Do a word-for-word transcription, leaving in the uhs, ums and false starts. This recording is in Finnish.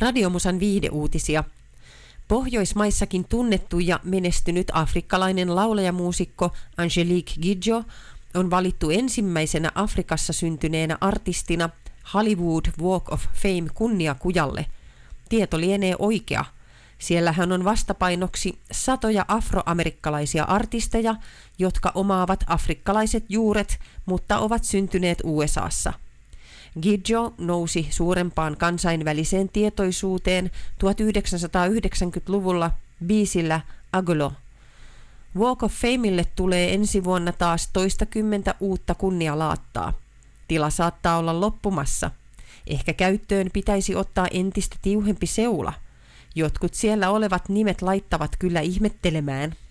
Radiomusan viihdeuutisia. Pohjoismaissakin tunnettu ja menestynyt afrikkalainen laulajamuusikko Angelique Kidjo on valittu ensimmäisenä Afrikassa syntyneenä artistina Hollywood Walk of Fame kunniakujalle. Tieto lienee oikea. Siellä hän on vastapainoksi satoja afroamerikkalaisia artisteja, jotka omaavat afrikkalaiset juuret, mutta ovat syntyneet U S A:ssa. Kidjo nousi suurempaan kansainväliseen tietoisuuteen tuhatyhdeksänsataayhdeksänkymmentäluvulla biisillä Agolo. Walk of Famelle tulee ensi vuonna taas toistakymmentä uutta kunnialaattaa. Tila saattaa olla loppumassa. Ehkä käyttöön pitäisi ottaa entistä tiuhempi seula. Jotkut siellä olevat nimet laittavat kyllä ihmettelemään.